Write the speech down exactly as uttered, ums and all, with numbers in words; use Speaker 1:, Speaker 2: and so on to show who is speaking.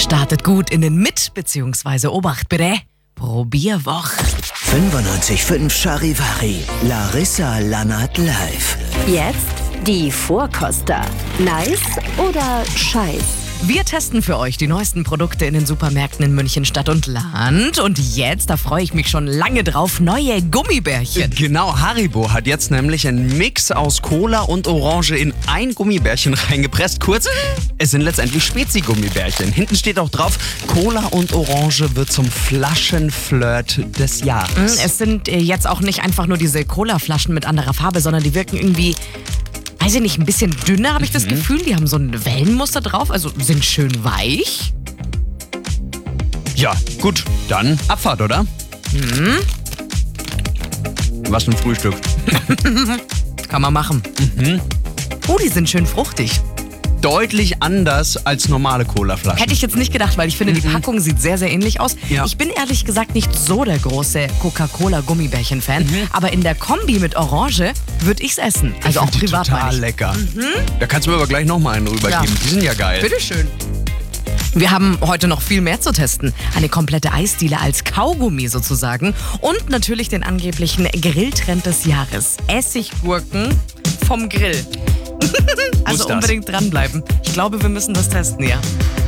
Speaker 1: Startet gut in den Mit- bzw. Obacht bitte. Probierwoch.
Speaker 2: fünfundneunzig Komma fünf Charivari. Larissa Lannert live.
Speaker 3: Jetzt die Vorkoster. Nice oder Scheiß?
Speaker 1: Wir testen für euch die neuesten Produkte in den Supermärkten in München Stadt und Land. Und jetzt, da freue ich mich schon lange drauf, neue Gummibärchen.
Speaker 4: Genau, Haribo hat jetzt nämlich einen Mix aus Cola und Orange in ein Gummibärchen reingepresst. Kurz, es sind letztendlich Spezi-Gummibärchen. Hinten steht auch drauf, Cola und Orange wird zum Flaschenflirt des Jahres.
Speaker 1: Es sind äh, jetzt auch nicht einfach nur diese Cola-Flaschen mit anderer Farbe, sondern die wirken irgendwie, weiß ich nicht, ein bisschen dünner, habe ich das Gefühl. Die haben so ein Wellenmuster drauf, also sind schön weich.
Speaker 4: Ja, gut, dann Abfahrt, oder?
Speaker 1: Mhm.
Speaker 4: Was ein Frühstück.
Speaker 1: Kann man machen.
Speaker 4: Mhm.
Speaker 1: Oh, die sind schön fruchtig.
Speaker 4: Deutlich anders als normale Colaflaschen.
Speaker 1: Hätte ich jetzt nicht gedacht, weil ich finde, die Packung sieht sehr, sehr ähnlich aus.
Speaker 4: Ja.
Speaker 1: Ich bin ehrlich gesagt nicht so der große Coca-Cola-Gummibärchen-Fan,
Speaker 4: Mhm.
Speaker 1: aber in der Kombi mit Orange würde ich es essen. Also
Speaker 4: Ich
Speaker 1: auch
Speaker 4: find die
Speaker 1: privat
Speaker 4: total
Speaker 1: meine ich.
Speaker 4: lecker. Da kannst du mir aber gleich nochmal einen rübergeben.
Speaker 1: Ja.
Speaker 4: Die sind ja geil.
Speaker 1: Bitteschön. Wir haben heute noch viel mehr zu testen. Eine komplette Eisdiele als Kaugummi sozusagen. Und natürlich den angeblichen Grilltrend des Jahres. Essiggurken vom Grill. Also
Speaker 4: das?
Speaker 1: unbedingt dranbleiben. Ich glaube, wir müssen das testen, ja.